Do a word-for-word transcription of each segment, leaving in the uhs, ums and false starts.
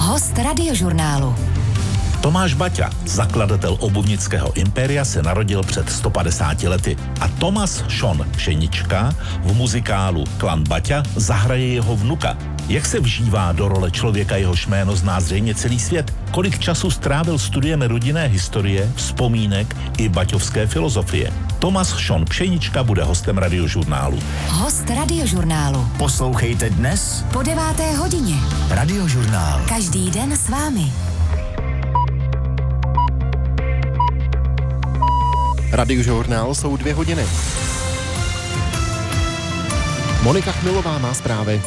Host Radiožurnálu. Tomáš Baťa, zakladatel obuvnického impéria, se narodil před sto padesáti lety a Thomas Sean Pšenička v muzikálu Klan Baťa zahraje jeho vnuka. Jak se vžívá do role člověka, jehož jméno zná zřejmě celý svět? Kolik času strávil studiem rodinné historie, vzpomínek i baťovské filozofie? Thomas Sean Pšenička bude hostem Radiožurnálu. Host Radiožurnálu. Poslouchejte dnes Po deváté hodině. Radiožurnál. Každý den s vámi. Radiožurnál jsou dvě hodiny. Monika Chmilová má zprávy.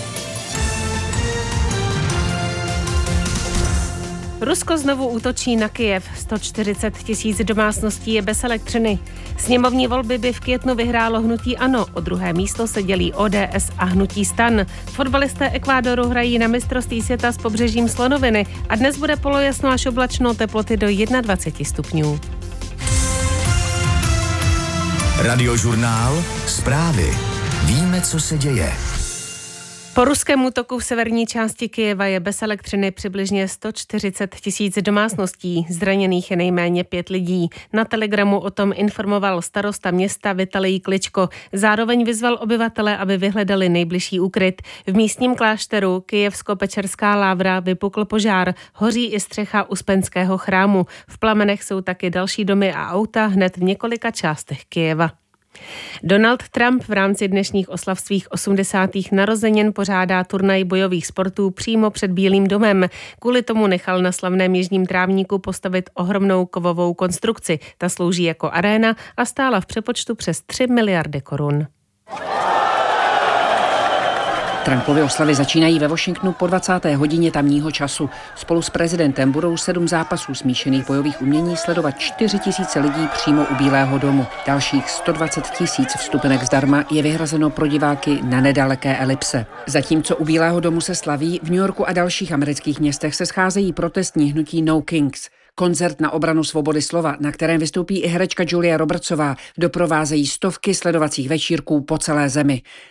Rusko znovu útočí na Kyjev. sto čtyřicet tisíc domácností je bez elektřiny. Sněmovní volby by v květnu vyhrálo hnutí ANO. O druhé místo se dělí O D S a hnutí STAN. Fotbalisté Ekvádoru hrají na mistrovství světa s pobřežím Slonoviny a dnes bude polojasno až oblačno, teploty do dvacet jedna stupňů. Radiožurnál. Zprávy. Víme, co se děje. Po ruském útoku v severní části Kyjeva je bez elektřiny přibližně sto čtyřicet tisíc domácností. Zraněných je nejméně pět lidí. Na Telegramu o tom informoval starosta města Vitalij Kličko. Zároveň vyzval obyvatele, aby vyhledali nejbližší úkryt. V místním klášteru Kyjevsko-Pečerská Lávra vypukl požár. Hoří i střecha Uspenského chrámu. V plamenech jsou taky další domy a auta hned v několika částech Kyjeva. Donald Trump v rámci dnešních oslav svých osmdesátých narozenin pořádá turnaj bojových sportů přímo před Bílým domem. Kvůli tomu nechal na slavném jižním trávníku postavit ohromnou kovovou konstrukci. Ta slouží jako aréna a stála v přepočtu přes tři miliardy korun. Trumpovy oslavy začínají ve Washingtonu po dvacáté hodině tamního času. Spolu s prezidentem budou sedm zápasů smíšených bojových umění sledovat čtyři tisíce lidí přímo u Bílého domu. Dalších sto dvacet tisíc vstupenek zdarma je vyhrazeno pro diváky na nedaleké elipse. Zatímco u Bílého domu se slaví, v New Yorku a dalších amerických městech se scházejí protestní hnutí No Kings. Koncert na obranu svobody slova, na kterém vystoupí i herečka Julia Robertsová, doprovázejí stovky sledovacích večírků po celé zemi.